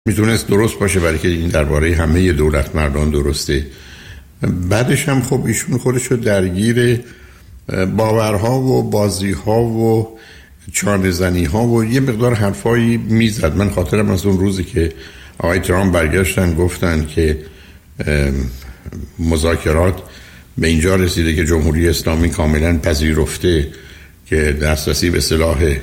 میتونست درست باشه، برای که این درباره همه دولت مردان درسته. بعدش هم خب ایشون خودشو درگیر باورها و بازیها و چانه زنی ها و یه مقدار حرفایی میزد. من خاطرم از اون روزی که آقای ترامپ برگشتن گفتن که مذاکرات به اینجا رسیده که جمهوری اسلامی کاملا پذیرفته که دسترسی به سلاح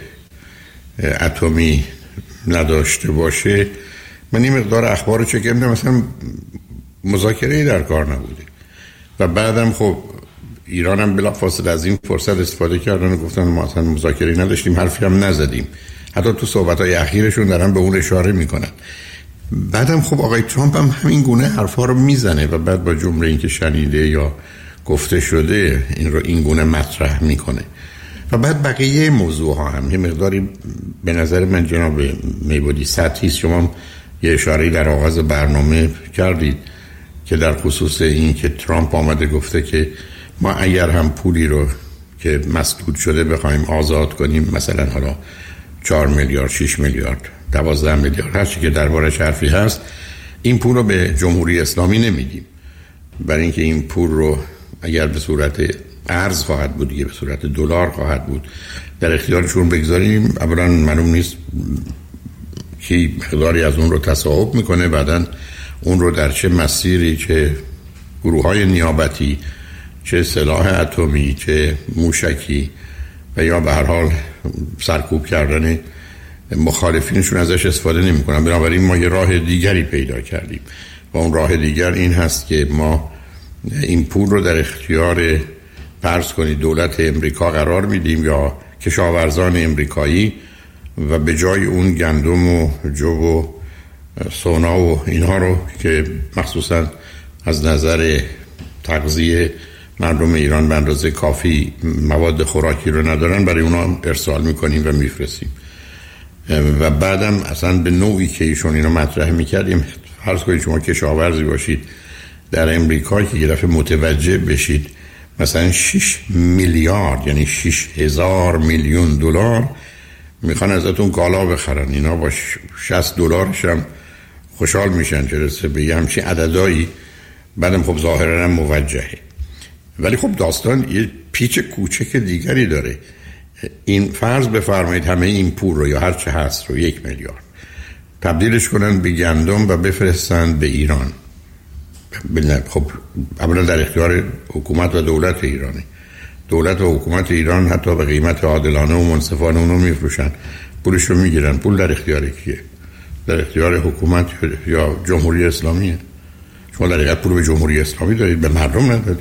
اتمی نداشته باشه، من این مقدار اخبار رو چکیدم، مثلا مذاکره‌ای در کار نبوده. و بعدم خب ایران هم بلافاصله از این فرصت استفاده کردن و گفتن ما اصلا مذاکره‌ای نداشتیم، حرفی هم نزدیم. حتی تو صحبت‌های اخیرشون دارن به اون اشاره میکنن. بعدم خب آقای ترامپ هم همین گونه حرفا رو میزنه و بعد با جمله این که شنیده یا گفته شده این رو این گونه مطرح میکنه. و بعد بقیه موضوع ها هم یه مقداری به نظر من جناب میبودی سطحی. شما یه اشاره‌ای در آغاز برنامه کردید که در خصوص این که ترامپ آمده گفته که ما اگر هم پولی رو که مسدود شده بخوایم آزاد کنیم، مثلا حالا 4 میلیارد 6 میلیارد 12 میلیارد هر چی که دربارش حرفی هست، این پول رو به جمهوری اسلامی نمیدیم، برای اینکه این پول رو اگر به صورت ارز خواهد بود یا به صورت دلار خواهد بود در اختیارشون بگذاریم، اولا معلوم نیست کی مقداری از اون رو تصاحب میکنه، بعدن اون رو در چه مسیری، چه گروه‌های نیابتی، چه سلاح اتمی، چه موشکی و یا به هر حال سرکوب کردن مخالفینشون ازش استفاده نمی‌کنن. بنابراین ما یه راه دیگری پیدا کردیم و اون راه دیگر این هست که ما این پول رو در اختیار فرض کنید دولت امریکا قرار میدیم یا کشاورزان امریکایی و به جای اون گندم و جو و سونا و اینها رو که مخصوصا از نظر تغذیه مردم ایران به اندازه کافی مواد خوراکی رو ندارن، برای اونا ارسال میکنیم و میفرستیم. و بعدم اصلا به نوعی که ایشون اینو مطرح میکردیم، فرض کنید شما کشاورزی باشید در امریکا که یه دفعه متوجه بشید مثلا 6 میلیارد یعنی 6,000 میلیون دلار میخوان ازتون کالا بخرن، اینا با 60 دلارش هم خوشحال میشن که رسه به همچین عددایی. بعدم خب ظاهرا هم موجهه، ولی خب داستان یه پیچ کوچک دیگری داره. این فرض بفرمایید همه این پول رو یا هر چه هست رو 1 میلیارد تبدیلش کنن به گندم و بفرستن به ایران. خب اولا در اختیار حکومت و دولت ایرانه. دولت و حکومت ایران حتی به قیمت عادلانه و منصفانه اونو میفروشن، پولش رو میگیرن. پول در اختیار کیه؟ در اختیار حکومت یا جمهوری اسلامیه. شما در حقیقت پول به جمهوری اسلامی دارید، به مردم ندارید.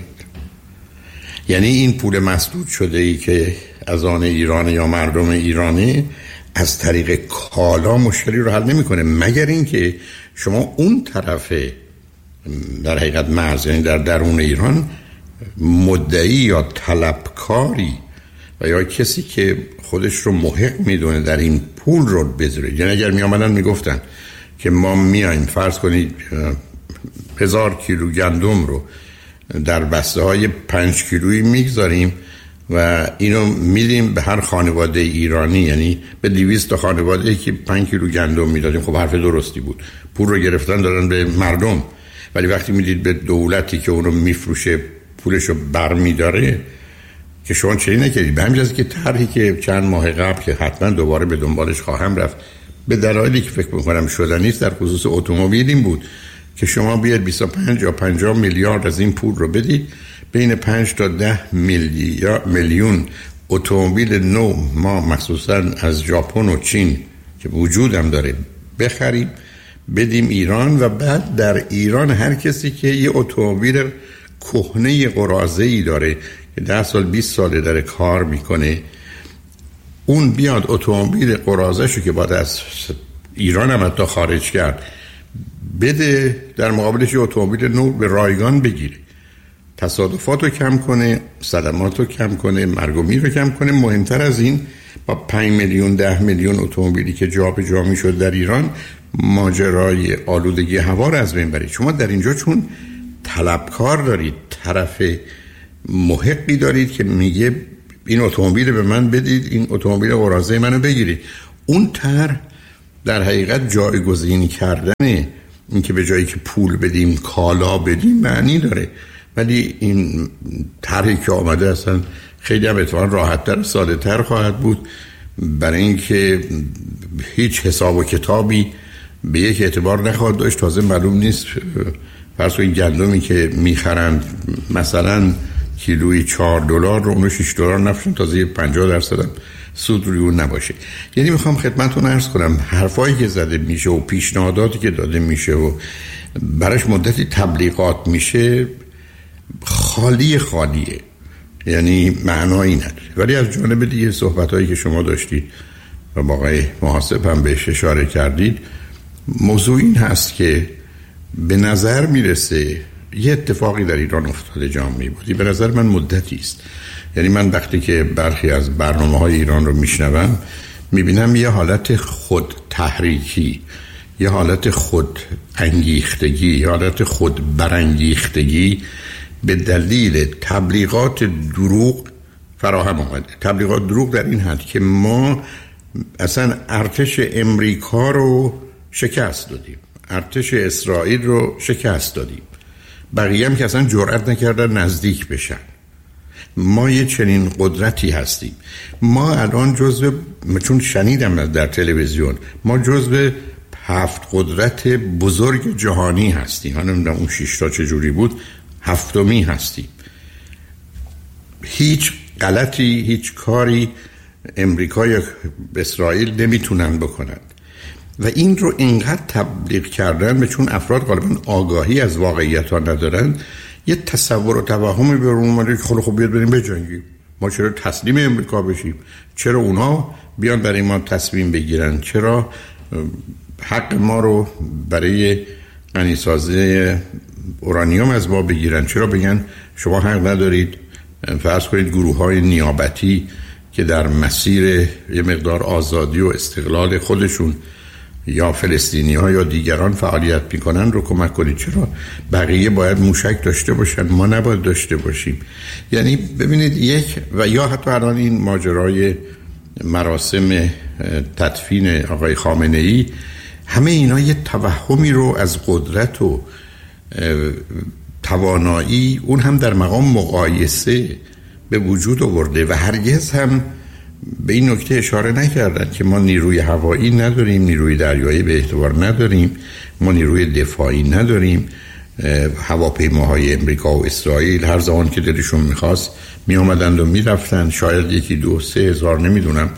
یعنی این پول مسدود شده ای که از آن ایران یا مردم ایرانی از طریق کالا مشکلی رو حل نمیکنه، مگر اینکه شما اون طرف در حقیقت مرز، یعنی در درون ایران مدعی یا طلبکاری و یا کسی که خودش رو محق میدونه در این پول رو بذاره. یعنی اگر می آمدن میگفتن که ما میایم فرض کنید 1000 کیلو گندم رو در بسته های 5 کیلویی میگذاریم و اینو میدیم به هر خانواده ایرانی، یعنی به 200 خانواده که 5 کیلو گندم میدادیم، خب حرف درستی بود. پول رو گرفتن دادن به مردم، ولی وقتی میدید به دولتی که اونو میفروشه پولشو برمیداره که شما چه نکردید. به همین جهت که طرحی که چند ماه قبل که حتما دوباره به دنبالش خواهم رفت به دلایلی که فکر می‌کنم شدنی است در خصوص اتومبیل این بود که شما بیاد 25 یا 50 میلیارد از این پول رو بدید، بین 5 تا 10 میلیون اتومبیل نو ما مخصوصا از ژاپن و چین که وجودم داره بخریم بدیم ایران، و بعد در ایران هر کسی که یه اتومبیل کهنه قراضه‌ای داره که 10 سال 20 سال داره کار میکنه، اون بیاد اتومبیل قراضه‌شو که بعد از ایران هم حتی خارج کرد بده، در مقابلش یه اتومبیل نو به رایگان بگیره، تصادفات رو کم کنه، صدمات رو کم کنه، مرگ و میر رو کم کنه. مهمتر از این، با 5 میلیون 10 میلیون اتومبیلی که جا به جا میشد در ایران، ماجرای آلودگی هوا رو از بین برید. شما در اینجا چون طلبکار دارید، طرف محقی دارید که میگه این اتومبیل به من بدید، این اتومبیل قراضه منو بگیرید، اون طرح در حقیقت جایگزین کردن این که به جایی که پول بدیم کالا بدیم معنی داره، ولی این طرحی که آمده اصلا خیلی هم اتفاقا راحت‌تر و ساده‌تر خواهد بود، برای اینکه هیچ حساب و کتابی به یک اعتبار نخواهد داشت. تازه معلوم نیست فرض کنید گندمی که میخرند مثلا کیلویی $4 رو اونو $6 نفشن، تازه 50% هم سود روی اون نباشه. یعنی میخوام خدمتتون عرض کنم حرفایی که زده میشه و پیشنهاداتی که داده میشه و براش مدتی تبلیغات میشه خالیه، یعنی معنایی نداره. ولی از جانب دیگه صحبتایی که شما داشتید و با آقای محاسب هم بهش اشاره کردید، موضوع این هست که به نظر میرسه یه اتفاقی در ایران افتاده جامعی بودی، به نظر من مدتی است. یعنی من وقتی که برخی از برنامه‌های ایران رو میشنوم میبینم یه حالت خود تحریکی، یه حالت خود انگیختگی، یه حالت خود برانگیختگی به دلیل تبلیغات دروغ فراهم آمده. تبلیغات دروغ در این حد که ما اصلا ارتش امریکا رو شکست دادیم، ارتش اسرائیل رو شکست دادیم، بقیه هم که اصلا جرئت نکردن نزدیک بشن. ما یه چنین قدرتی هستیم. ما الان چون شنیدم در تلویزیون ما جزو 7 قدرت بزرگ جهانی هستیم. من نمیدونم اون 6 تا چجوری بود، 7می هستیم. هیچ غلطی، هیچ کاری امریکا یا اسرائیل نمیتونن بکنن و این رو اینقدر تبلیغ کردن به چون افراد غالبا آگاهی از واقعیت ها ندارن، یه تصور و توهمی به اون اومده که خب بیاد بریم بجنگیم. ما چرا تسلیم امریکا بشیم؟ چرا اونا بیان برای ما تصمیم بگیرن؟ چرا حق ما رو برای غنیسازی اورانیوم از ما بگیرن؟ چرا بگن شما حق ندارید فرض کنید گروه‌های نیابتی که در مسیر یه مقدار آزادی و استقلال خودشون یا فلسطینی‌ها یا دیگران فعالیت می‌کنن رو کمک کنید؟ چرا بقیه باید موشک داشته باشن ما نباید داشته باشیم؟ یعنی ببینید یا حتی الان این ماجرای مراسم تدفین آقای خامنه‌ای، همه اینا یه توهمی رو از قدرت و توانایی اون هم در مقام مقایسه به وجود آورده و هرگز هم به این نکته اشاره نکردن که ما نیروی هوایی نداریم، نیروی دریایی به اعتبار نداریم، ما نیروی دفاعی نداریم. هواپیماهای امریکا و اسرائیل هر زمان که دلشون میخواست می آمدند و می رفتن. شاید 1-2-3 هزار نمیدونم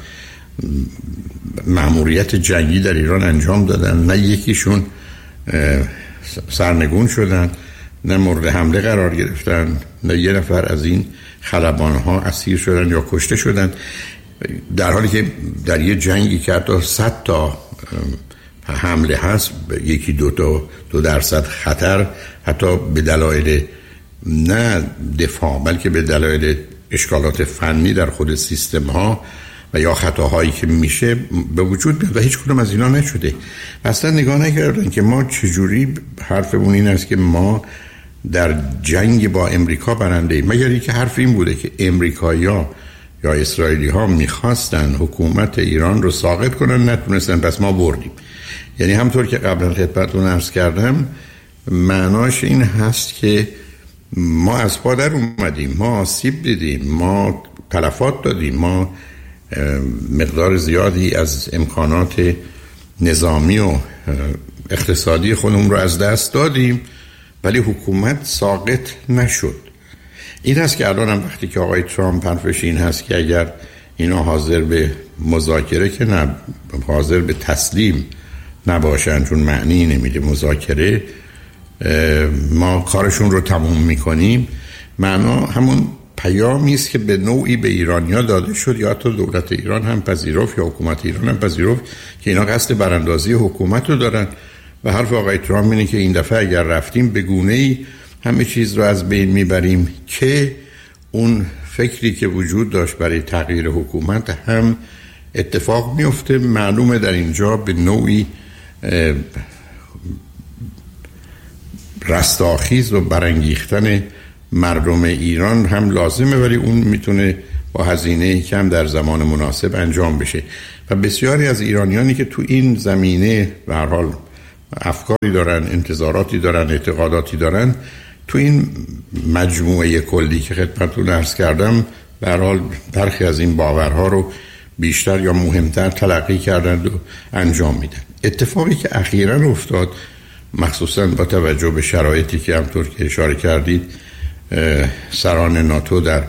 مأموریت جنگی در ایران انجام دادن، نه یکیشون سرنگون شدن، نه مورد حمله قرار گرفتن، نه یه نفر از این خلبانها اسیر شدن یا کشته شدن، در حالی که در یه جنگی که حتی 100 تا حمله هست 1-2% خطر، حتی به دلایل نه دفاع بلکه به دلایل اشکالات فنی در خود سیستم ها و یا خطاهایی که میشه به وجود میاد و هیچ کدوم از اینا نشده. اصلا نگاه نکردن که ما چجوری حرفمون این است که ما در جنگ با امریکا برنده ایم، مگر اینکه حرف این بوده که امریکایی‌ها یا اسرائیلی ها میخواستن حکومت ایران رو ساقط کنن، نتونستن، پس ما بردیم. یعنی همطور که قبلا خدمتتون عرض کردم معناش این هست که ما از پا در اومدیم، ما آسیب دیدیم، ما تلفات دادیم، ما مقدار زیادی از امکانات نظامی و اقتصادی خودمون رو از دست دادیم، ولی حکومت ساقط نشد. این هست که الان هم وقتی که آقای ترامپ حرفش این هست که اگر اینا حاضر به مذاکره که نه حاضر به تسلیم نباشن، چون معنی نمیده مذاکره، ما کارشون رو تموم میکنیم، معنا همون پیامی است که به نوعی به ایرانیا داده شد یا حتی دولت ایران هم پذیرفت یا حکومت ایران هم پذیرفت که اینا قصد براندازی حکومت رو دارن و حرف آقای ترامپ اینه که این دفعه اگر رفتیم به گونه‌ای همه چیز رو از بین میبریم که اون فکری که وجود داشت برای تغییر حکومت هم اتفاق میفته. معلومه در اینجا به نوعی رستاخیز و برانگیختن مردم ایران هم لازمه، ولی اون میتونه با هزینه کم در زمان مناسب انجام بشه. و بسیاری از ایرانیانی که تو این زمینه به هر حال افکاری دارن، انتظاراتی دارن، اعتقاداتی دارن، تو این مجموعه کلی که خدمتتون عرض کردم به هر حال برخی از این باورها رو بیشتر یا مهمتر تلقی کردند و انجام میدن. اتفاقی که اخیراً افتاد، مخصوصاً با توجه به شرایطی که همطور که اشاره کردید سران ناتو در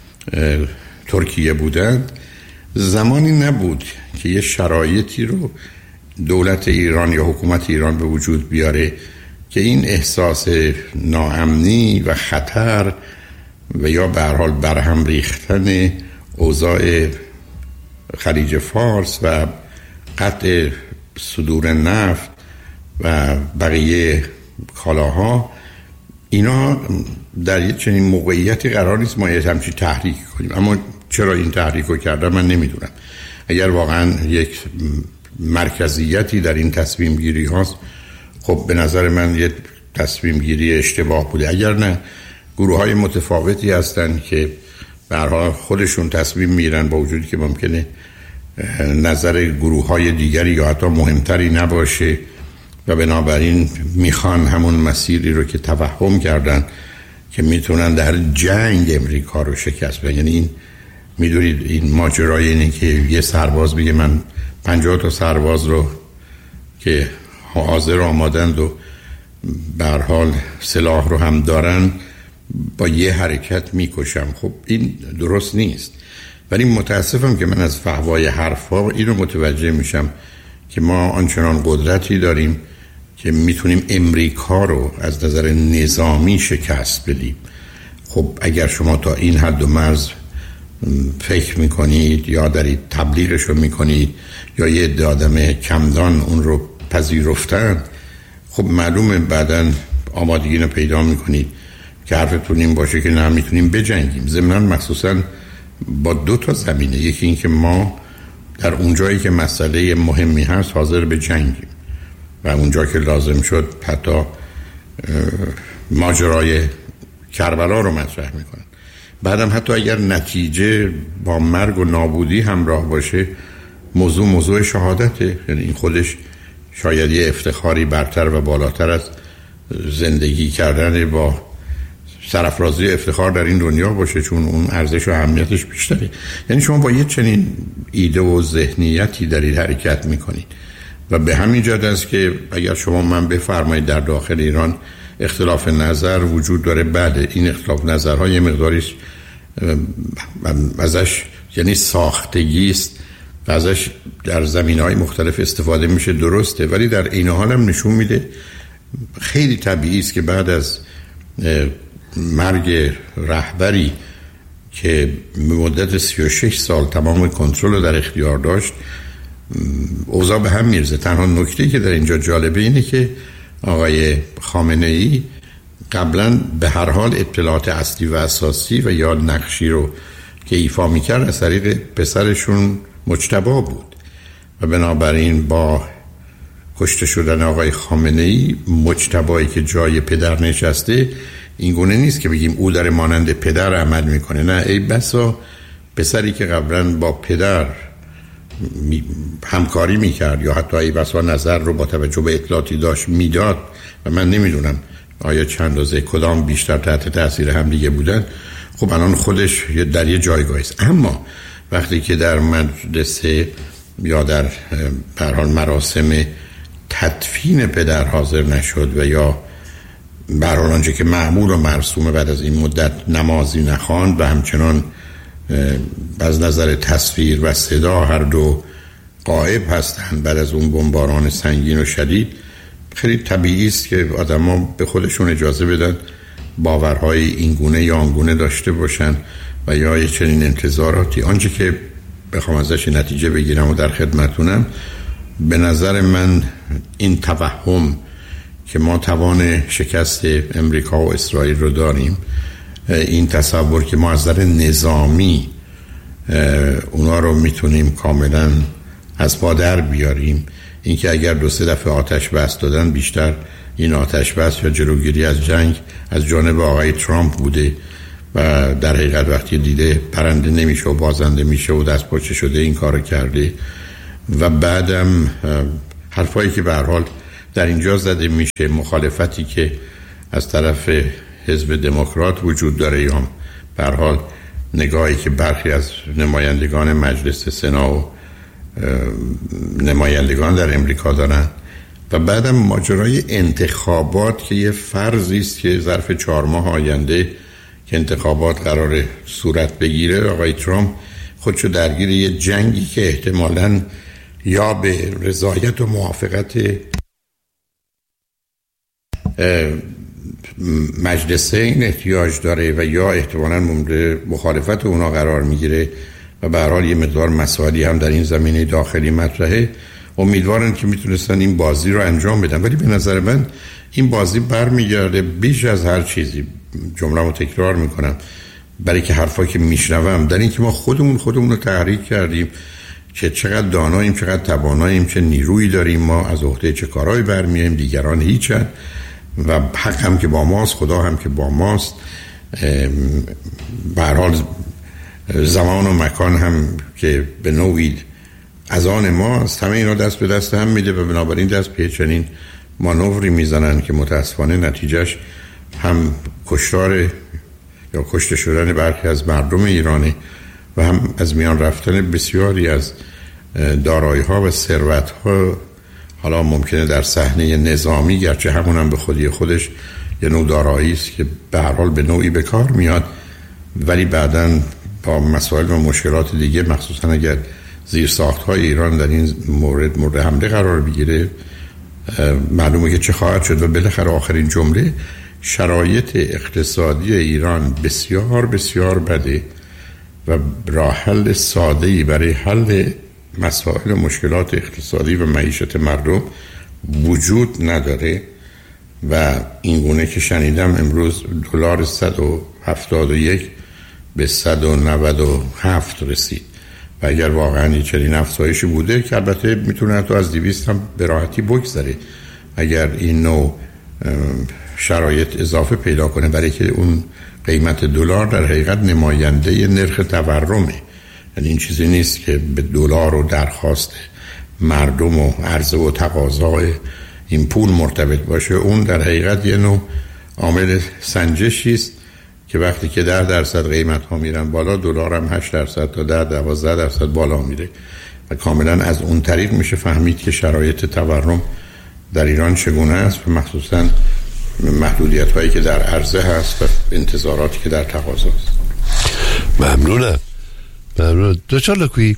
ترکیه بودند، زمانی نبود که یه شرایطی رو دولت ایران یا حکومت ایران به وجود بیاره که این احساس ناامنی و خطر و یا به هر حال برهم ریختن اوضاع خلیج فارس و قطع صدور نفت و بقیه کالاها، اینا در یک چنین موقعیتی قرار نیست ما یه همچین تحریک کنیم. اما چرا این تحریک رو کردم من نمیدونم. اگر واقعا یک مرکزیتی در این تصمیم گیری هاست، خب به نظر من یک تصمیم گیری اشتباه بوده. اگر نه، گروه های متفاوتی هستن که به هر حال خودشون تصمیم میگیرن با وجودی که ممکنه نظر گروه های دیگری یا حتی مهمتری نباشه و بنابراین میخوان همون مسیری رو که توهم کردن که میتونن در جنگ امریکا رو شکست بدن. یعنی این میدونید این ماجرای اینه که یه سرباز بگه من 50 تا سرباز رو که حاضر آمادند و به هر حال سلاح رو هم دارن با یه حرکت میکشم. خب این درست نیست. ولی متاسفم که من از فحوای حرفا اینو متوجه میشم که ما آنچنان قدرتی داریم که میتونیم امریکا رو از نظر نظامی شکست بدیم. خب اگر شما تا این حد و مرز فکر میکنید یا دارید تبلیغش رو میکنید یا یه عده آدم کمدان اون رو پذیرفتن، خب معلومه بعداً آمادگی رو پیدا میکنید که حرفتون این باشه که نه میتونیم بجنگیم. ضمناً مخصوصاً با 2 تا زمینه. یکی این که ما در اونجایی که مسئله مهمی هست حاضر به جنگیم و اونجا که لازم شد حتی ماجرای کربلا رو مطرح میکنن. بعدم حتی اگر نتیجه با مرگ و نابودی همراه باشه، موضوع شهادته. یعنی این خودش شاید یه افتخاری برتر و بالاتر از زندگی کردن با سرافرازی افتخار در این دنیا باشه، چون اون ارزش و اهمیتش بیشتره. یعنی شما با یه چنین ایده و ذهنیتی دارید حرکت میکنید و به همین جهت است که اگر شما من بفرمایید در داخل ایران اختلاف نظر وجود داره، بله این اختلاف نظرهای مقداریش ازش یعنی ساختگی است و ازش در زمینه‌های مختلف استفاده میشه، درسته، ولی در این حال هم نشون میده خیلی طبیعی است که بعد از مرگ رهبری که مدت 36 سال تمام کنترل رو در اختیار داشت، اوضاع به هم میرزه. تنها نکته که در اینجا جالبه اینه که آقای خامنه‌ای قبلا به هر حال اطلاعات اصلی و اساسی و یا نقشی رو که ایفا میکرد از طریق پسرشون مجتبی بود و بنابراین با کشته شدن آقای خامنه‌ای، مجتبی که جای پدر نشسته، این گونه نیست که بگیم او در مانند پدر عمل میکنه. نه، ای بسا پسری که قبلا با پدر همکاری میکرد یا حتی ای بسا نظر رو با توجه به اطلاعاتی داشت میداد و من نمیدونم آیا چند اندازه کدام بیشتر تحت تاثیر هم دیگه بودن، خب الان خودش در یه جایگاهی است. اما وقتی که در مجلس یا در حال مراسم تدفین پدر حاضر نشد و یا برحال آنچه که معمول و مرسومه بعد از این مدت نمازی نخواند و همچنان از نظر تصویر و صدا هر دو غائب هستند بعد از اون بمباران سنگین و شدید، خیلی طبیعی است که آدما به خودشون اجازه بدن باورهای این گونه یا آن گونه داشته باشن و یا یه چنین انتظاراتی. آنچه که بخوام ازش نتیجه بگیرم و در خدمتونم، به نظر من این توهم که ما توان شکست امریکا و اسرائیل رو داریم، این تصور که ما از نظر نظامی اونا رو میتونیم کاملا از پا در بیاریم، این که اگر 2-3 دفعه آتش بس دادن، بیشتر این آتش بس یا جلوگیری از جنگ از جانب آقای ترامپ بوده و در حقیقت وقتی دیده پرنده نمیشه و بازنده میشه و دست پاچه شده این کارو کرده. و بعدم حرفایی که به هر حال در اینجا زده میشه، مخالفتی که از طرف حزب دموکرات وجود داره، یا به هر حال نگاهی که برخی از نمایندگان مجلس سنا و نمایندگان در امریکا دارن، و بعدم ماجرای انتخابات که یه فرضی است که ظرف 4 ماه آینده که انتخابات قرار صورت بگیره، آقای ترامپ خودشو درگیر یه جنگی که احتمالاً یا به رضایت و موافقت مجلسین احتیاج داره و یا احتمالاً مورد مخالفت اونا قرار میگیره و به هر حال یه مقدار مسائلی هم در این زمینه داخلی مطرحه. امیدوارن که میتونستن این بازی رو انجام بدن، ولی به نظر من این بازی برمیگرده بیش از هر چیزی، جمله‌مو تکرار میکنم، برای که حرفا که میشنوم در این که ما خودمون رو تحریک کردیم که چقدر داناییم، چقدر تواناییم، چه نیرویی داریم، ما از عهده چه کارهایی برمیاییم، دیگران هیچن و حق هم که با ماست، خدا هم که با ماست، به هر حال زمان و مکان هم که به نوعی از آن ماست، همه اینا دست به دست هم میده و بنابراین دست به چنین مانوری میزنن که متاسفانه نتیجهش هم کشتار یا کشته شدن برخی از مردم ایرانه و هم از میان رفتن بسیاری از دارایی‌ها و ثروت‌ها، حالا ممکنه در صحنه نظامی، گرچه همون هم به خودی خودش یه نوع دارایی است که به هر حال به نوعی به کار میاد، ولی بعداً با مسائل و مشکلات دیگه، مخصوصاً اگر زیرساخت‌های ایران در این مورد حمله قرار بگیره، معلومه که چه خواهد شد. و بالاخره آخرین جمله، شرایط اقتصادی ایران بسیار بسیار بده و راه حل ساده‌ای برای حل مسائل و مشکلات اقتصادی و معیشت مردم وجود نداره. و این گونه که شنیدم امروز دلار 171 به 197 رسید و اگر واقعا چنین افزایشی بوده که البته میتونه تو از 200 هم به راحتی بگذره اگر این نوع شرایط اضافه پیدا کنه، برای که اون قیمت دلار در حقیقت نماینده نرخ تورمه. یعنی این چیزی نیست که به دلار و درخواست مردم و عرضه و تقاضای این پول مرتبط باشه. اون در حقیقت یه نوع عامل سنجشی است که وقتی که 10% قیمت ها میرن بالا، دلار هم 8% تا 10-12% بالا میره و کاملا از اون طریق میشه فهمید که شرایط تورم در ایران چگونه است و مخصوصا محدودیت هایی که در عرضه هست و انتظاراتی که در تقاضا است. ممنون دکتر لکویی.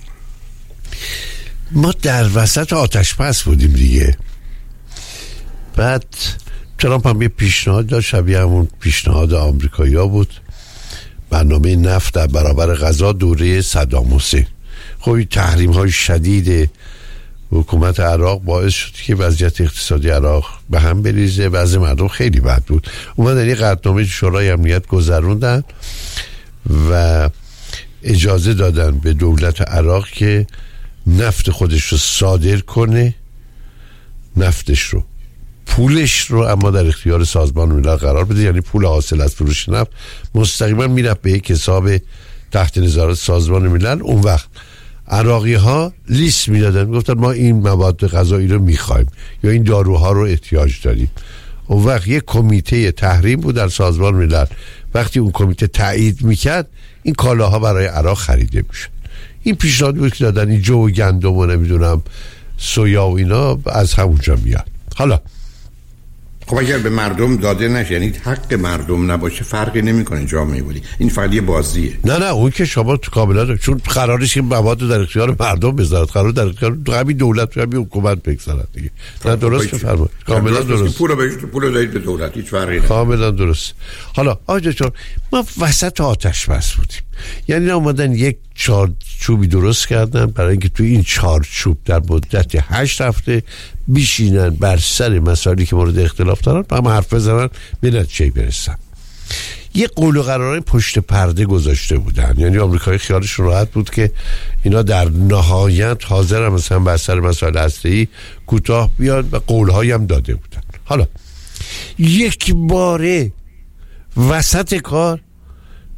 ما در وسط آتش پس بودیم دیگه، بعد ترامپ هم یه پیشنهاد داشت شبیه همون پیشنهاد آمریکایی‌ها بود، برنامه نفت در برابر غذا دوره صدام حسین. خب این تحریم‌های شدید حکومت عراق باعث شد که وضعیت اقتصادی عراق به هم بریزه، وضع مردم خیلی بد بود. اومدن یه قطعنامه شورای امنیت گذروندن و اجازه دادن به دولت عراق که نفت خودش رو صادر کنه، نفتش رو، پولش رو اما در اختیار سازمان ملل قرار بده. یعنی پول حاصل از فروش نفت مستقیما میره به یک حساب تحت نظارت سازمان ملل. اون وقت عراقی ها لیست میدادن، گفتن ما این مواد غذایی رو میخوایم یا این داروها رو احتیاج داریم. اون وقت یک کمیته تحریم بود در سازمان ملل، وقتی اون کمیته تایید میکرد این کالاها برای عراق خریده میشد. این پیشنهاد بود که دادن این جو و گندم و نمیدونم سویا و اینا از همونجا میاد. حالا خب اگر به مردم داده نشه، یعنی حق مردم نباشه، فرقی نمیکنه جامعه بودی، این فقط یه بازیه. نه اون که شما کاملا، چون قرارش این مواد در اختیار مردم بذارد، قرار در اختیار همین دولت و همین حکومت بگذارد دیگه. نه درست فرمایید، کاملا درست. پولو دادید به دولت، هیچ فرقی نمیکنه. کاملا درست. حالا آقا جان، ما وسط آتش بس بودیم، یعنی اومدن یک چارچوبی درست کردن برای اینکه تو این چارچوب در مدت 8 هفته بشینن بر سر مسائلی که مورد اختلاف دارن با هم حرف بزنن، به نتیجه برسن. یه قول و قرارای پشت پرده گذاشته بودن، یعنی آمریکایی خیالشون راحت بود که اینا در نهایت حاضر هم مثلا بر سر مسائل هسته‌ای کوتاه بیاد و قولهایی هم داده بودن. حالا یک باره وسط کار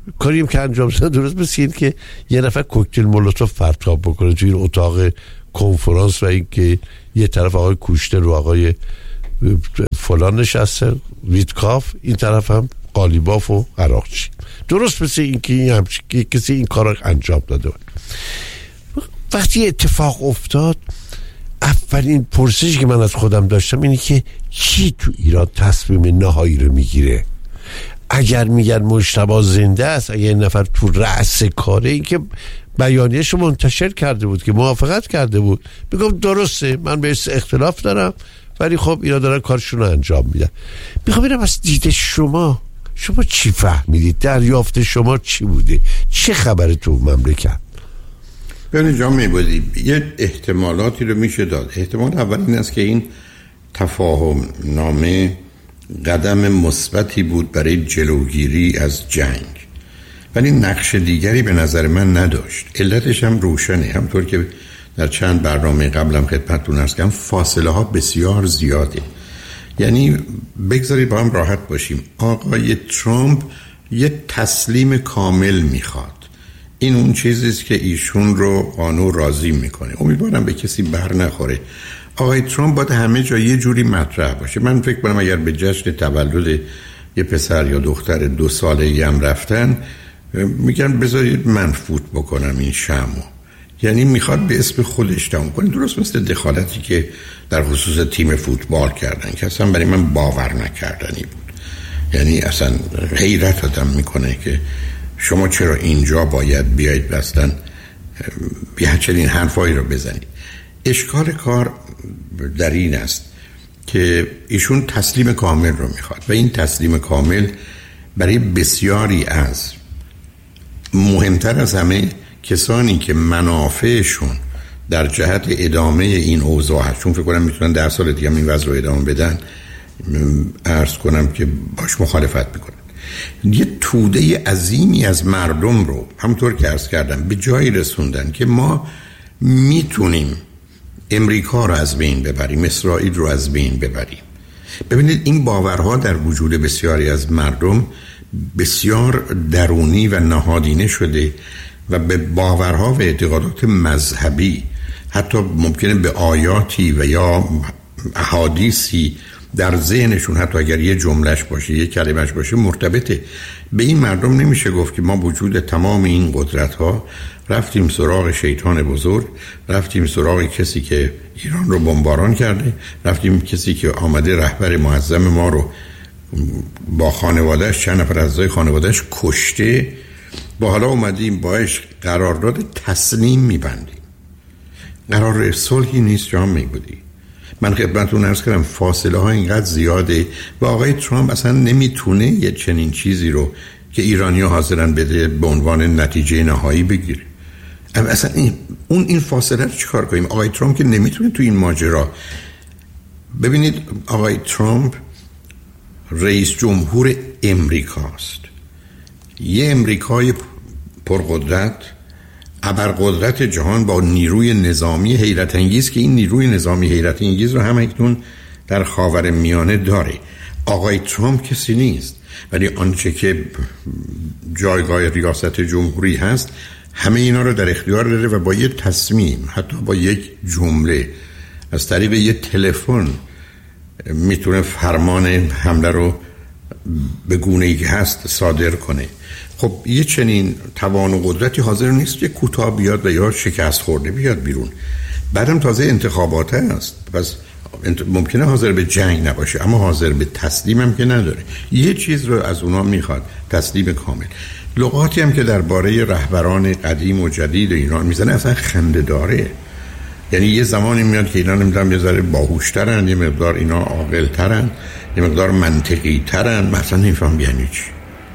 کاریم که انجام شد درست مثل این که یه نفر کوکتل مولوتوف پرتاب بکنه توی این اتاق کنفرانس و این که یه طرف آقای کوشتر و آقای فلان نشسته ویتکاف، این طرف هم قالیباف و عراقچی، درست مثل این که کسی این کار رو انجام داده بود. وقتی اتفاق افتاد اولین پرسشی که من از خودم داشتم اینه که کی تو ایران تصمیم نهایی رو میگیره؟ اگر میگن مجتبی زنده است، اگر این نفر تو رأس کاره، این که بیانیه‌شو منتشر کرده بود که موافقت کرده بود، میگم درسته، من بهش اختلاف دارم ولی خب اینا دارن کارشون رو انجام میدن. میخوام ببینم از دید شما چی فهمیدید؟ دریافت شما چی بوده؟ چه خبره تو مملکت؟ ببینید جان میبودی یه احتمالاتی رو میشه داد. احتمال اول این است که این تفاهم نامه قدم مثبتی بود برای جلوگیری از جنگ، ولی نقش دیگری به نظر من نداشت. علتش هم روشنه، همطور که در چند برنامه قبلم خدمتتون عرض کردم، فاصله ها بسیار زیاده. یعنی بگذارید با هم راحت باشیم، آقای ترامپ یه تسلیم کامل میخواد. این اون چیزیست که ایشون رو قانون راضی میکنه. امیدوارم به کسی بر نخوره. آقای ترامپ باید همه جا یه جوری مطرح باشه. من فکر کنم اگر به جشن تولد یه پسر یا دختر 2 ساله‌ای هم رفتن، میگن بذارید من فوت بکنم این شمعو. یعنی میخواد به اسم خودش تموم کنه، درست مثل دخالتی که در خصوص تیم فوتبال کردن که اصلا برای من باور نکردنی بود. یعنی اصلا حیرت آدم میکنه که شما چرا اینجا باید بیایید اصلا یه چنین حرفایی رو بزنید. اشکال کار در این است که ایشون تسلیم کامل رو میخواد و این تسلیم کامل برای بسیاری از، مهمتر از همه، کسانی که منافعشون در جهت ادامه این اوضاع هست، چون فکر کنم میتونن 10 سال دیگه این وضع رو ادامه بدن، عرض کنم که باش مخالفت میکنن. یه توده عظیمی از مردم رو همونطور که عرض کردم به جایی رسوندن که ما میتونیم امریکا رو از بین ببریم، اسرائیل رو از بین ببریم. ببینید این باورها در وجود بسیاری از مردم بسیار درونی و نهادینه شده و به باورها و اعتقادات مذهبی، حتی ممکنه به آیاتی و یا احادیثی در ذهنشون، حتی اگر یه جملهش باشه، یه کلمهش باشه، مرتبطه. به این مردم نمیشه گفت که ما وجود تمام این قدرت ها رفتیم سراغ شیطان بزرگ، رفتیم سراغ کسی که ایران رو بمباران کرده، رفتیم کسی که آمده رهبر معظم ما رو با خانوادهش، چند نفر از اعضای خانوادهش کشته، با حالا اومدیم باش قرارداد تسلیم میبندیم. قرار صلحی نیست جان میبودی. من خدمتتون عرض کردم فاصله ها اینقدر زیاده و آقای ترامپ اصلا نمیتونه یه چنین چیزی رو که ایرانی‌ها حاضرن بده به عنوان نتیجه نهایی بگیره. اصلا این فاصله رو چیکار کنیم؟ آقای ترامپ که نمیتونه تو این ماجرا. ببینید آقای ترامپ رئیس جمهور امریکاست، یه امریکای پرقدرت، ابرقدرت جهان با نیروی نظامی حیرت انگیز که این نیروی نظامی حیرت انگیز رو هم اکنون در خاورمیانه داره. آقای ترامپ کسی نیست، ولی آنچه که جایگاه ریاست جمهوری هست همه اینا رو در اختیار داره و با یه تصمیم، حتی با یک جمله، از طریق یه تلفن میتونه فرمان حمله رو به گونه‌ای که هست صادر کنه. خب یه چنین توان و قدرتی حاضر نیست که کوتاه بیاد و یا شکست خورده بیاد بیرون. بعدم تازه انتخابات هست، پس ممکنه حاضر به جنگ نباشه اما حاضر به تسلیم هم که نداره. یه چیز رو از اونا میخواد، تسلیم کامل. لغاتی هم که درباره رهبران قدیم و جدید ایران میزنه اصلا خنده داره. یعنی یه زمانی میاد که اینا نمیدونم یه ذره باهوشترن، یه مقدار اینا عاقلترن، یه مقدار منطقی ترن، مثلا نمیفهم یعنی چی،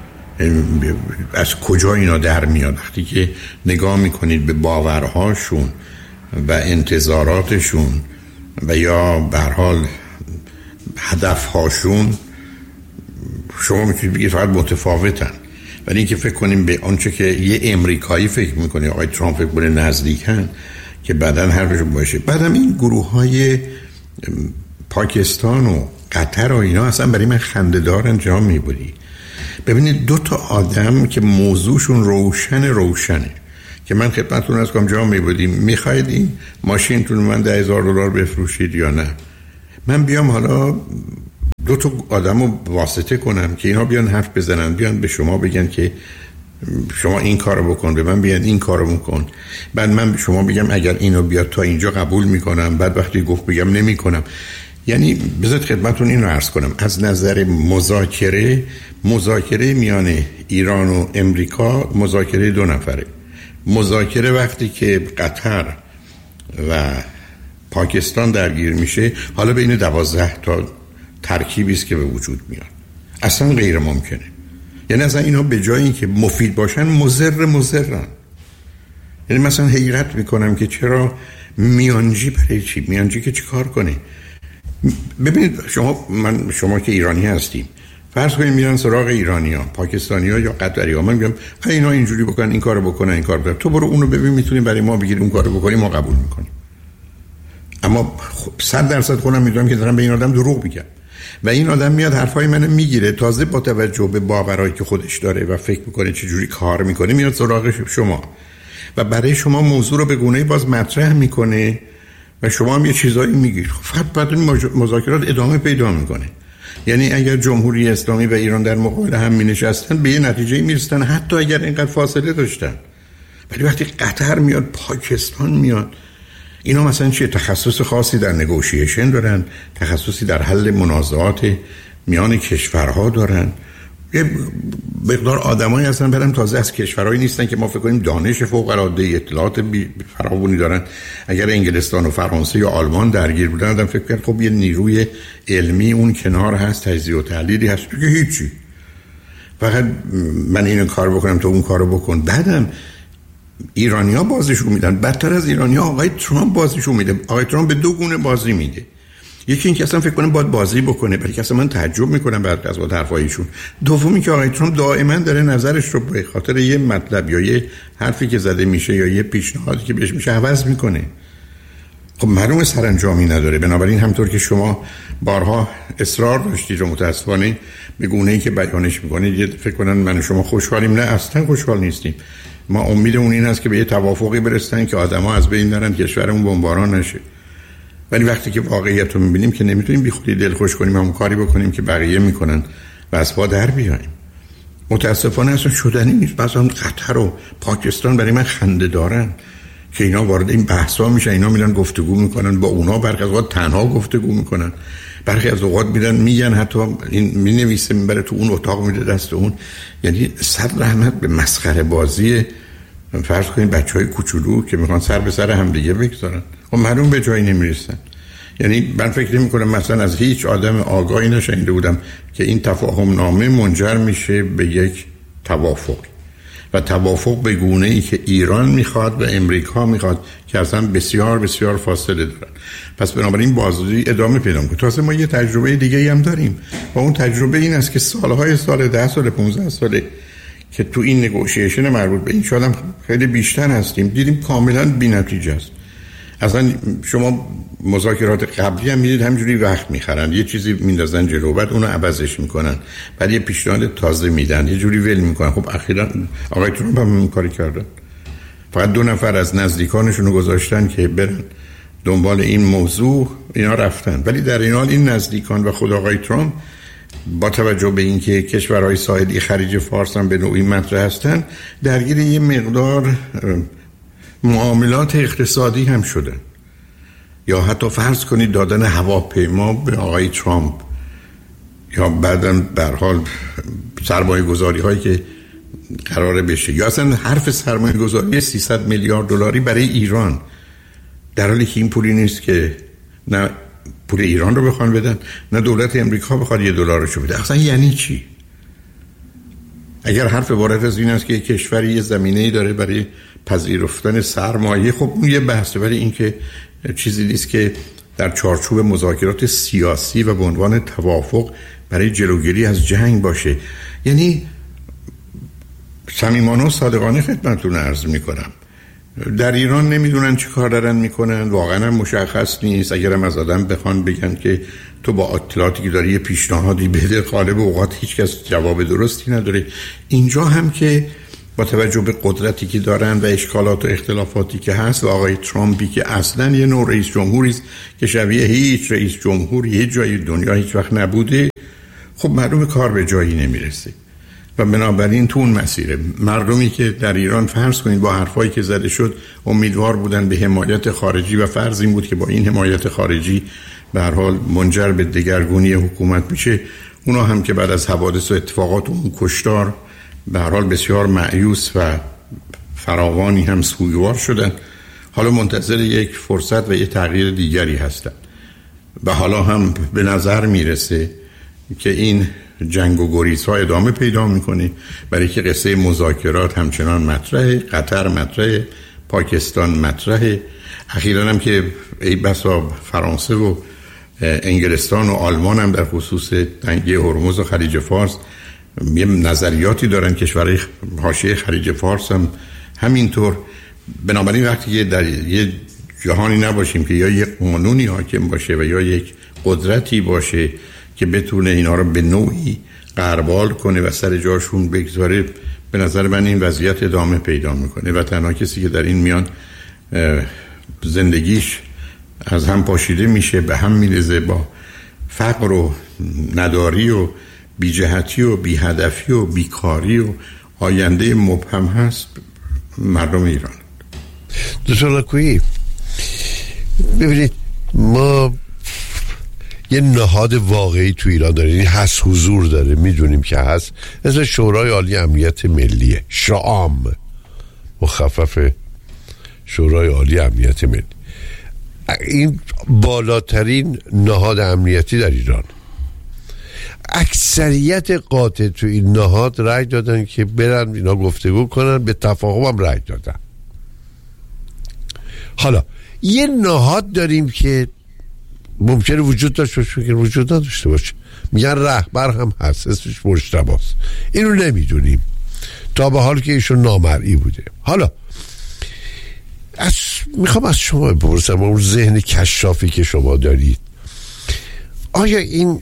از کجا اینا در میاد. وقتی که نگاه میکنید به باورهاشون و انتظاراتشون و یا به هر حال هدفهاشون، شما میتونید بگید فقط متفاوتن. ولی اینکه فکر کنیم به آنچه که یه امریکایی فکر میکنه، آقای ترامپ فکر کنه نزدیکن، که بعدن حرفشون باشه. بعدم این گروه های پاکستان و قطر و اینا اصلا برای من خنده دارن جا میبودی. ببینید دو تا آدم که موضوعشون روشنه که من خدمتتون از کنم جا میبودیم میخواید این ماشینتون من $10,000 بفروشید یا نه، من بیام حالا دو تا آدم رو واسطه کنم که اینا بیان حرف بزنن، بیان به شما بگن که شما این کارو بکن، به من بیان این کارو بکن، بعد من به شما بگم اگر اینو بیاد تا اینجا قبول میکنم، بعد وقتی گفت بگم نمیکنم. یعنی بذارید خدمتتون اینو عرض کنم، از نظر مذاکره میان ایران و امریکا مذاکره دو نفره. مذاکره وقتی که قطر و پاکستان درگیر میشه، حالا بین 12 تا ترکیبی است که به وجود میاد، اصلا غیر ممکنه. یعنی اصلا اینا به جای اینکه مفید باشن مضرن. یعنی مثلا حیرت میکنم که چرا میانجی برای چی؟ میانجی که چی کار کنه؟ ببینید شما که ایرانی هستیم، فرض کنید میرن سراغ ایرانی‌ها، پاکستانی‌ها یا قطری‌ها، من میگم اینا اینجوری بکنن، این کارو بکنن، این کارو بکنن، تو برو اونو ببین میتونی برای ما بگیری، اون کارو بکنی، ما قبول میکنیم. اما 100% خودم میدونم که دارم به این آدم دروغ میگم و این آدم میاد حرفای منو میگیره، تازه با توجه به باورایی که خودش داره و فکر میکنه چجوری کار میکنه میاد سراغ شما و برای شما موضوع رو به گونه‌ای باز مطرح میکنه و شما هم یه چیزایی میگید. فقط بعد این مذاکرات ادامه پیدا میکنه. یعنی اگر جمهوری اسلامی و ایران در مقابل هم مینشستن به یه نتیجه میرسن، حتی اگر اینقدر فاصله داشتن. ولی وقتی قطر میاد، پاکستان میاد، اینا مثلا چیه؟ تخصص خاصی در نگوشیشن دارن، تخصصی در حل منازعات میان کشورها دارن. یه مقدار آدمایی هستن برام تازه از کشورهایی نیستن که ما فکر کنیم دانش فوق العاده، اطلاعات فراوانی دارن. اگر انگلستان و فرانسه یا آلمان درگیر بودن آدم فکر کرد خب یه نیروی علمی اون کنار هست، تجزیه و تحلیلی هست، که هیچی، فقط من اینو کار بکنم تو اون کارو بکن. بعدم ایرانی‌ها بازیشو میدن، بدتر از ایرانی‌ها آقای ترامپ بازیشو میده. آقای ترامپ به دو گونه بازی میده. یکی این که اصلا فکر کنم باید بازی بکنه، برای که اصلا من تعجب میکنم بعد از حرفایشون. دومی که آقای ترامپ دائما داره نظرش رو به خاطر یه مطلب یا یه حرفی که زده میشه یا یه پیشنهادی که بهش میشه عوض میکنه. خب معلومه سرانجامی نداره. بنابراین همطور که شما بارها اصرار داشتید و متاسفانه به گونه‌ای که بیانش میکنید فکر کنن من و شما خوشحالیم، نه اصلا خوشحال نیستیم. ما امیدمون این است که به یه توافقی برسن که آدما از بین نرن، کشورمون بمباران نشه. ولی وقتی که واقعیت رو میبینیم که نمیتونیم بی خودی دل خوش کنیم همون کاری بکنیم که بقیه میکنن و از پا در بیاییم. متاسفانه اصلا شدنی نیست. مثلا قطر و پاکستان برای من خنده دارن که اینا وارد این بحثا میشن، اینا میرن گفتگو میکنن با اونا، برخی از اوقات تنها گفتگو میکنن، برخی از اوقات میگن حتی این مینویسه میبره تو اون اتاق میده دست اون. یعنی صد رحمت به مسخره بازی. فرض کنید بچهای کوچولو که میخوان سر به سر هم دیگه بگذارن، خب معلوم به جایی نمیرسن. یعنی من فکر نمی‌کنم مثلا از هیچ آدم آگاهی نشنیده بودم که این تفاهم نامه منجر میشه به یک توافق و توافق به گونه‌ای که ایران میخواد و امریکا میخواد که اصلا بسیار بسیار فاصله دارن. پس بنابراین بازی ادامه پیدا می‌کنه. تازه ما یه تجربه دیگه هم داریم و اون تجربه این است که سالهای سال 10 سال 15 ساله که تو این نگوشیشن مربوط به این شدم خیلی بیشتر هستیم، دیدیم کاملا بی‌نتیجه است. اصلا شما مذاکرات قبلی هم میدید همجوری وقت میخرن، یه چیزی میندازن جلو بعد اونو عوضش میکنن، بعد یه پیشنهاد تازه میدن، یه جوری ول میکنن. خب اخیراً آقای ترامپ هم این کاری کردن، فقط 2 نفر از نزدیکانشون رو گذاشتن که برن دنبال این موضوع، اینا رفتن. ولی در این حال این نزدیکان و خود آقای ترامپ با توجه به اینکه کشورهای ساحلی خلیج فارس هم به نوعی مطرح هستن درگیر یه مقدار معاملات اقتصادی هم شدن، یا حتی فرض کنید دادن هواپیما به آقای ترامپ، یا بعداً در حال سرمایه گذاری هایی که قراره بشه، یا اصلا حرف سرمایه گذاری 300 میلیارد دلاری برای ایران، در حالی که این پولی نیست که نه پول ایران رو بخوان بدن نه دولت امریکا بخواد $1 رو بده. اصلا یعنی چی؟ اگر حرف عبارت از این است که یک کشوری یه زمینه‌ای داره برای پذیرفتن سرمایه، خب اون یه بحثه، ولی این که چیزی نیست که در چارچوب مذاکرات سیاسی و به عنوان توافق برای جلوگیری از جنگ باشه. یعنی صمیمانه و صادقانه خدمتتون عرض میکنم در ایران نمیدونن چی کار دارن میکنن، واقعا هم مشخص نیست. اگرم از آدم بخوان بگن که تو با اطلاعاتی که داری یه پیشنهادی بده، غالب اوقات هیچ کس جواب درستی نداره. اینجا هم که با توجه به قدرتی که دارن و اشکالات و اختلافاتی که هست و آقای ترامپی که اصلا یه نوع رئیس جمهوری است که شبیه هیچ رئیس جمهوری یه جای دنیا هیچ وقت نبوده، خب معلومه کار به جایی نمیرسه و بنابراین تو اون مسیره. مردمی که در ایران فرض کنید با حرفایی که زده شد امیدوار بودن به حمایت خارجی و فرض این بود که با این حمایت خارجی به هر حال منجر به دگرگونی حکومت میشه، اونا هم که بعد از حوادث و اتفاقات اون کشتار به هر حال بسیار مایوس و فراوانی هم سوگوار شدن، حالا منتظر یک فرصت و یک تغییر دیگری هستن و حالا هم به نظر میرسه که این جنگ و گریزها ادامه پیدا میکنه، برای که قصه مذاکرات همچنان مطرحه، قطر مطرحه، پاکستان مطرحه، اخیراً هم که ای بسا فرانسه و انگلستان و آلمان هم در خصوص تنگه هرمز و خلیج فارس یه نظریاتی دارن، کشورهای حاشیه خلیج فارس هم همینطور. بنابراین وقتی که در یه جهانی نباشیم که یا یک قانونی حاکم باشه و یا یک قدرتی باشه که بتونه اینا رو به نوعی غربال کنه و سر جاشون بگذاره، به نظر من این وضعیت ادامه پیدا میکنه و تنها کسی که در این میان زندگیش از هم پاشیده میشه، به هم میرزه، با فقر و نداری و بی‌جهتی و بی‌هدفی و بیکاری و آینده مبهم هست مردم ایران. دکتر لکویی، ببینید ما یه نهاد واقعی تو ایران داریم، این هست، حضور داره، میدونیم که هست، اسم شورای عالی امنیت ملیه، شعام، مخفف شورای عالی امنیت ملی. این بالاترین نهاد امنیتی در ایران. اکثریت قاطع تو این نهاد رأی دادن که برن اینا گفتگو کنن، به تفاهم هم رأی دادن. حالا یه نهاد داریم که ممکنه وجود داشته باشه، ممکنه وجود نداشته باشه، میگن رهبر هم هست، اسمش مجتباست، اینو نمیدونیم تا به حال که ایشون نامرئی بوده. حالا میخوام از شما بپرسم، اون ذهن کشافی که شما دارید، آیا این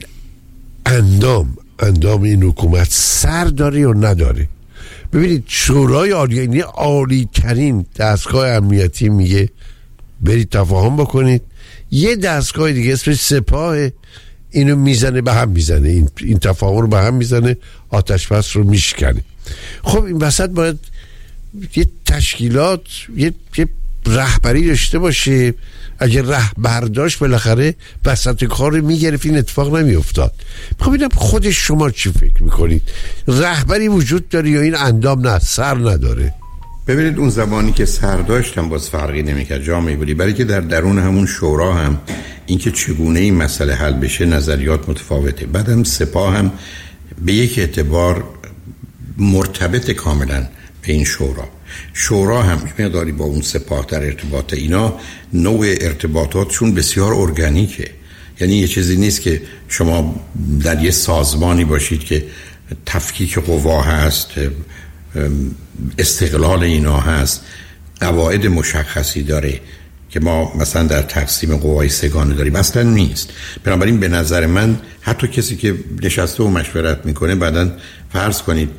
اندام این حکومت سر داره یا نداره؟ ببینید شورای عالی، یعنی عالی ترین دستگاه امنیتی، میگه برید تفاهم بکنید، یه دستگاه دیگه اسمش سپاه اینو میزنه به هم، میزنه این تفاهم رو به هم میزنه، آتش بس رو میشکنه. خب این وسط باید یه تشکیلات، یه رهبری داشته باشه. اگه رهبر داشت بالاخره وسط کار رو میگرفت، این اتفاق نمیافتاد. میخوام ببینم خود شما چی فکر میکنید؟ رهبری وجود داره یا این اندام نه سر نداره؟ ببینید اون زمانی که سر داشتم باز فرقی نمیکرد جامعه بودی، برای که در درون همون شورا هم اینکه چگونه این مسئله حل بشه نظریات متفاوته. بعدم سپاه هم به یک اعتبار مرتبط کاملا به این شورا هم مقداری با اون سپاه در ارتباط. اینا نوع ارتباطاتشون بسیار ارگانیکه، یعنی یه چیزی نیست که شما در یه سازمانی باشید که تفکیک قوا هست، استقلال اینا هست، قواعد مشخصی داره که ما مثلا در تقسیم قوای سگانه داریم، اصلا نیست. بنابراین به نظر من حتی کسی که نشسته و مشورت میکنه بعداً فرض کنید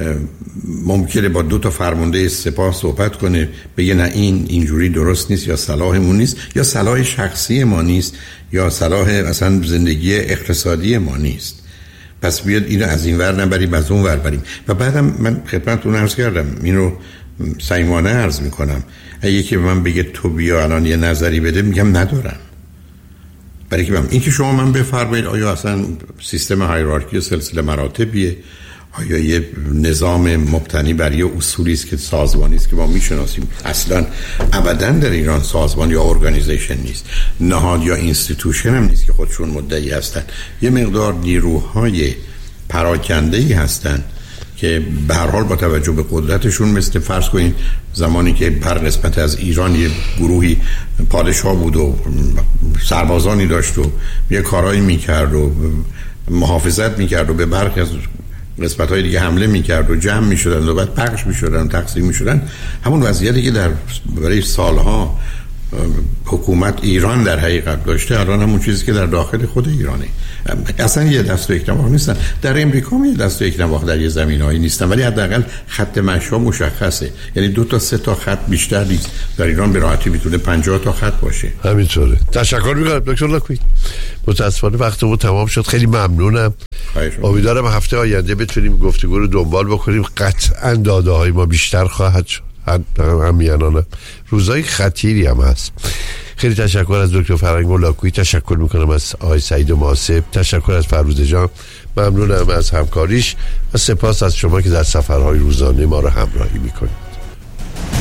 ممکنه با 2 فرمانده سپاه صحبت کنه، بگه نه اینجوری درست نیست، یا صلاحمون نیست، یا صلاح شخصی ما نیست، یا صلاح اصلا زندگی اقتصادی ما نیست، پس بیاد اینو از این ور نبریم از اون ور بریم. و بعدم من خدمتتون عرض کردم، اینو صمیمانه عرض میکنم، اگه که به من بگه تو بیا الان یه نظری بده، میگم ندارم. برای که این که شما من بفرمایید آیا اصلا سیستم هایرارکی و سلسله مراتبیه، آیا یه نظام مبتنی بر یه اصولی است که سازمانی است که ما میشناسیم؟ اصلا ابدا در ایران سازمان یا ارگانیزیشن نیست، نهاد یا اینستیتوشن هم نیست که خودشون مدعی هستن. یه مقدار نیروهای پراکنده‌ای هستن که به هر حال با توجه به قدرتشون، مثل فرض کنید زمانی که هر قسمت از ایران یه گروهی پادشاه بود و سربازانی داشت و یه کارایی میکرد و محافظت میکرد و به برخی از قسمت‌های دیگه حمله میکرد و جمع میشدن و بعد پخش میشدن و تقسیم میشدن، همون وضعیتی که در برای سالها حکومت ایران در حقیقت داشته الان همون چیزی که در داخل خود ایرانه. اصلا یه دست و یک نواخت نیستن. در امریکا هم یه دست و یک نواخت در یه زمینه‌ای نیستن، ولی حداقل خط مشی مشخصه. یعنی 2 تا 3 تا خط بیشتر نیست. در ایران به راحتی میتونه 50 تا خط باشه. همینطوره. تشکر می‌کنم دکتر لاکویی. متأسفانه وقتمون تمام شد. خیلی ممنونم. امیدوارم هفته آینده بتونیم گفتگو رو دنبال بکنیم. قطعاً داده‌های ما بیشتر خواهد شد. همیانانه روزای خطیری هم هست. خیلی تشکر از دکتر فرهنگ لاکویی، تشکر میکنم از آقای سعید محاسب، تشکر از فروزه جان، ممنونم از همکاریش و سپاس از شما که در سفرهای روزانه ما رو همراهی میکنید.